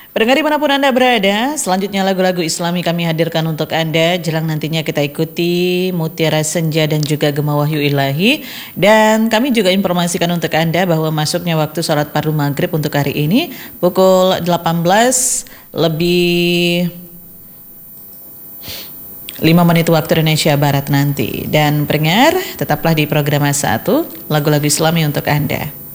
Pendengar dimanapun Anda berada, selanjutnya lagu-lagu Islami kami hadirkan untuk Anda. Jelang nantinya kita ikuti Mutiara Senja dan juga Gema Wahyu Ilahi. Dan kami juga informasikan untuk Anda bahwa masuknya waktu sholat fardu maghrib untuk hari ini pukul 18 lebih 5 menit waktu Indonesia Barat nanti. Dan pendengar, tetaplah di program 1, lagu-lagu Islami untuk Anda.